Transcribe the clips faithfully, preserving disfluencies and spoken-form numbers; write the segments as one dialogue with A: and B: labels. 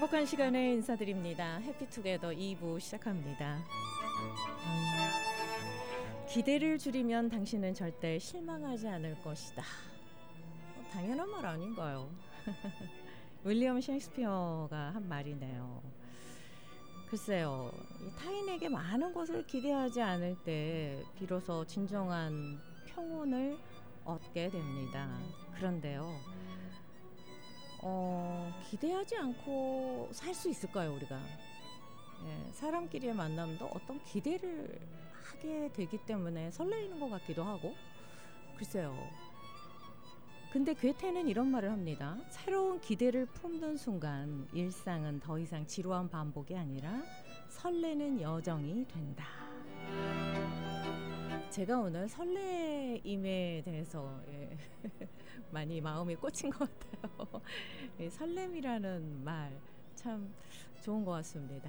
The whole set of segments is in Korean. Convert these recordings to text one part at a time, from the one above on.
A: 행복한 시간에 인사드립니다. 해피투게더 이 부 시작합니다. 기대를 줄이면 당신은 절대 실망하지 않을 것이다. 어, 당연한 말 아닌가요? 윌리엄 셰익스피어가 한 말이네요. 글쎄요, 이 타인에게 많은 것을 기대하지 않을 때 비로소 진정한 평온을 얻게 됩니다. 그런데요, 어, 기대하지 않고 살 수 있을까요, 우리가? 예, 사람끼리의 만남도 어떤 기대를 하게 되기 때문에 설레이는 것 같기도 하고, 글쎄요. 근데 괴테는 이런 말을 합니다. 새로운 기대를 품는 순간 일상은 더 이상 지루한 반복이 아니라 설레는 여정이 된다. 제가 오늘 설레임에 대해서 예, 많이 마음이 꽂힌 것 같아요. 예, 설렘이라는 말 참 좋은 것 같습니다.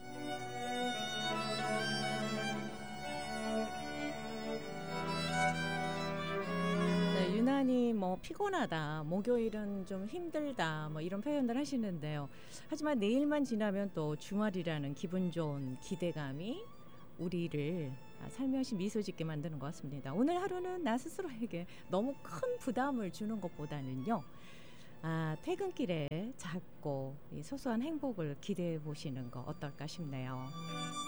A: 네, 유난히 뭐 피곤하다, 목요일은 좀 힘들다, 뭐 이런 표현들 하시는데요. 하지만 내일만 지나면 또 주말이라는 기분 좋은 기대감이 우리를 살며시 미소 짓게 만드는 것 같습니다. 오늘 하루는 나 스스로에게 너무 큰 부담을 주는 것보다는요, 아, 퇴근길에 작고 이 소소한 행복을 기대해 보시는 거 어떨까 싶네요.